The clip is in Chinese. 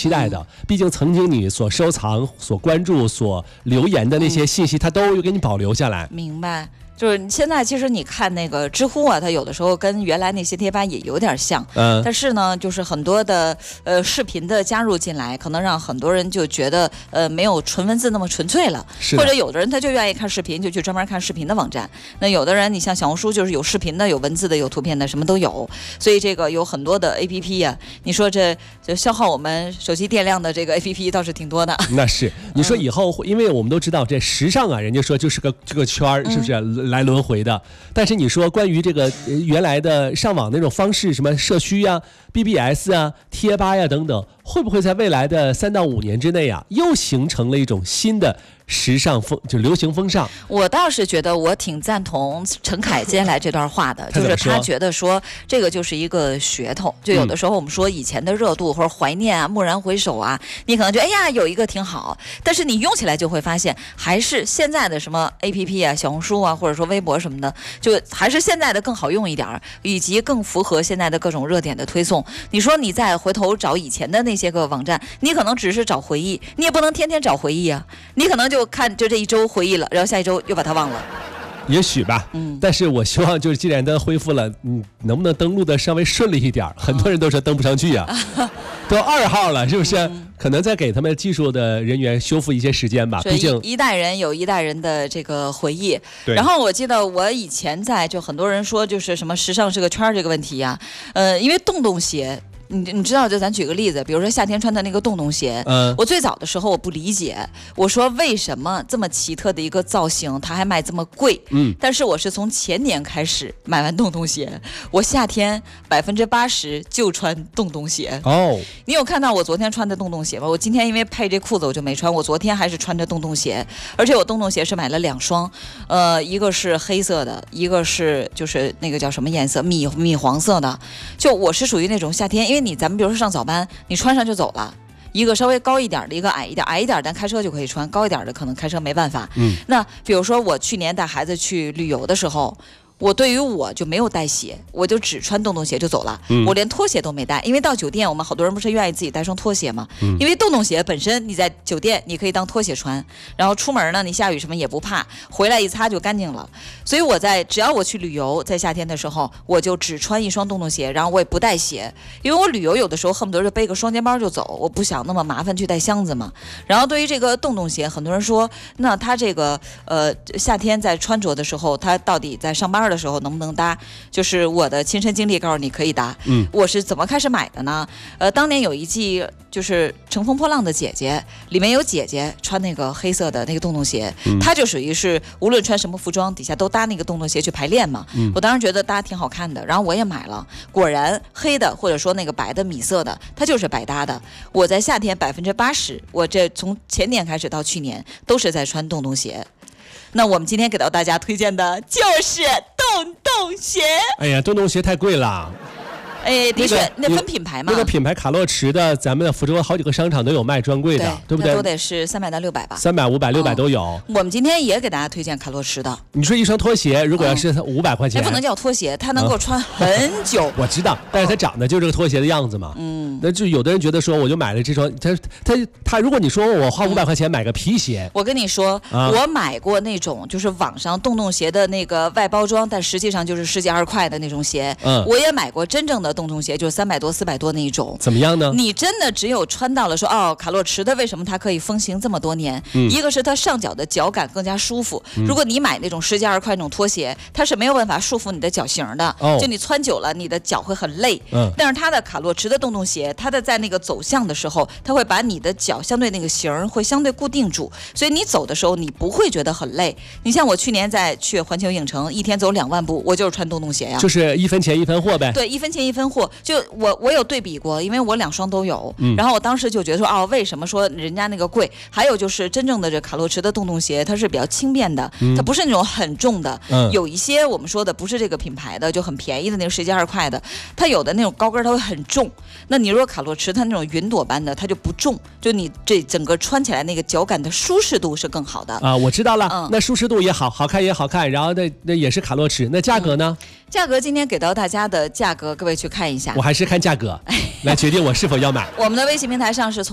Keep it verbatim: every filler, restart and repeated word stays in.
期待的。毕竟曾经你所收藏、所关注、所留言的那些信息，它都有给你保留下来。 明白。就是现在，其实你看那个知乎啊，它有的时候跟原来那些贴吧也有点像，嗯，但是呢，就是很多的呃视频的加入进来，可能让很多人就觉得呃没有纯文字那么纯粹了，或者有的人他就愿意看视频，就去专门看视频的网站。那有的人，你像小红书，就是有视频的、有文字的、有图片的，什么都有。所以这个有很多的 A P P 呀、啊，你说这就消耗我们手机电量的这个 A P P 倒是挺多的。 那是你说以后，嗯、因为我们都知道这时尚啊，人家说就是个这个圈儿，是不是？嗯来轮回的，但是你说关于这个原来的上网那种方式，什么社区呀、B B S 啊、贴吧呀等等，会不会在未来的三到五年之内啊，又形成了一种新的时尚风，就流行风尚？ 我倒是觉得我挺赞同陈凯接下来这段话的，就是他觉得说这个就是一个噱头，就有的时候我们说以前的热度或者怀念啊、蓦然回首啊，你可能觉得哎呀有一个挺好，但是你用起来就会发现，还是现在的什么 A P P 啊、小红书啊，或者说微博什么的，就还是现在的更好用一点，以及更符合现在的各种热点的推送。你说你再回头找以前的那些个网站，你可能只是找回忆，你也不能天天找回忆啊，你可能就看就这一周回忆了，然后下一周又把它忘了。 也许吧，嗯，但是我希望就是既然它恢复了，嗯，能不能登录的稍微顺利一点？很多人都说登不上去啊，都二号了，是不是？嗯、可能再给他们技术的人员修复一些时间吧。毕竟一代人有一代人的这个回忆。然后我记得我以前在就很多人说就是什么时尚是个圈这个问题呀、啊，呃，因为洞洞鞋。你你知道，就咱举个例子，比如说夏天穿的那个洞洞鞋，嗯，我最早的时候我不理解，我说为什么这么奇特的一个造型，它还卖这么贵？嗯，但是我是从前年开始买完洞洞鞋，我夏天百分之八十就穿洞洞鞋。哦，你有看到我昨天穿的洞洞鞋吗？我今天因为配这裤子我就没穿，我昨天还是穿着洞洞鞋，而且我洞洞鞋是买了两双，呃，一个是黑色的，一个是就是那个叫什么颜色，米米黄色的。就我是属于那种夏天，因为你咱们比如说上早班，你穿上就走了。一个稍微高一点的，一个矮一点，矮一点但开车就可以穿，高一点的可能开车没办法。嗯，那比如说我去年带孩子去旅游的时候。我对于我就没有带鞋，我就只穿洞洞鞋就走了、嗯、我连拖鞋都没带，因为到酒店我们好多人不是愿意自己带双拖鞋吗、嗯、因为洞洞鞋本身你在酒店你可以当拖鞋穿，然后出门呢你下雨什么也不怕，回来一擦就干净了。所以我在只要我去旅游，在夏天的时候我就只穿一双洞洞鞋，然后我也不带鞋，因为我旅游有的时候恨不得就背个双肩包就走，我不想那么麻烦去带箱子嘛。然后对于这个洞洞鞋，很多人说那它这个呃夏天在穿着的时候，它到底在上班的时候能不能搭？就是我的亲身经历告诉你可以搭。嗯，我是怎么开始买的呢？呃，当年有一季就是《乘风破浪的姐姐》，里面有姐姐穿那个黑色的那个洞洞鞋，嗯、她就属于是无论穿什么服装底下都搭那个洞洞鞋去排练嘛。嗯、我当时觉得搭挺好看的，然后我也买了，果然黑的或者说那个白的米色的，它就是百搭的。我在夏天百分之八十，我这从前年开始到去年都是在穿洞洞鞋。那我们今天给到大家推荐的就是洞洞鞋。 哎呀，洞洞鞋太贵了。 哎，的确，那分品牌嘛。 那个品牌卡洛驰的，咱们的福州好几个商场都有卖专柜的， 对, 对不对？ 都得是三百到六百吧。 三百、五百、六百都有、哦。 我们今天也给大家推荐卡洛驰的。 你说一双拖鞋，如果要是五百块钱， 那、嗯、不能叫拖鞋，它能够穿很久。 我知道，但是它长得就是个拖鞋的样子嘛。嗯。那就有的人觉得说，我就买了这双，他他他，如果你说我花五百块钱买个皮鞋、嗯， 我跟你说、啊，我买过那种就是网上洞洞鞋的那个外包装，但实际上就是十几二十块的那种鞋。嗯。我也买过真正的洞洞鞋，就是三百。百多四百多那一种， 怎么样呢？ 你真的只有穿到了说哦，卡洛驰的为什么它可以风行这么多年？嗯、一个是它上脚的脚感更加舒服。嗯、如果你买那种十几二十块那种拖鞋，它是没有办法束缚你的脚型的。哦、就你穿久了，你的脚会很累。嗯、但是它的卡洛驰的洞洞鞋，它的在那个走向的时候，它会把你的脚相对那个型会相对固定住，所以你走的时候你不会觉得很累。你像我去年在去环球影城，一天走两万步，我就是穿洞洞鞋呀、啊， 就是一分钱一分货呗。 对，一分钱一分货。就我我有对比过，因为我两双都有、嗯、然后我当时就觉得说哦，为什么说人家那个贵？还有就是真正的这卡洛驰的洞洞鞋，它是比较轻便的、嗯、它不是那种很重的、嗯、有一些我们说的不是这个品牌的就很便宜的那个十几二十块的，它有的那种高跟它会很重，那你如果卡洛驰它那种云朵般的它就不重，就你这整个穿起来那个脚感的舒适度是更好的啊。我知道了、嗯、那舒适度也好，好看也好看，然后那那也是卡洛驰，那价格呢、嗯、 价格今天给到大家的价格各位去看一下， 我还是看价格来决定我是否要买。 我们的微信平台上是从